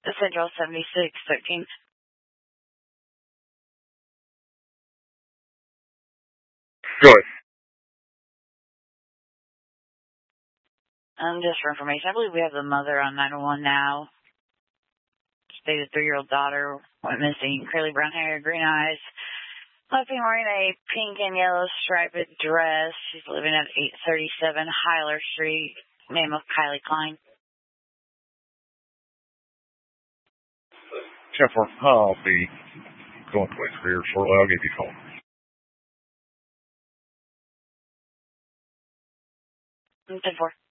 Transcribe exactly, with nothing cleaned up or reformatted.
Central seventy-six thirteen. Go ahead. Um, just for information, I believe we have the mother on nine one one now. Stated three-year-old daughter went missing. Curly brown hair, green eyes. Left being wearing a pink and yellow striped dress. She's living at eight thirty-seven Hyler Street. Name of Kylie Klein. ten four. I'll be going to wait for here shortly. I'll give you a call. ten four.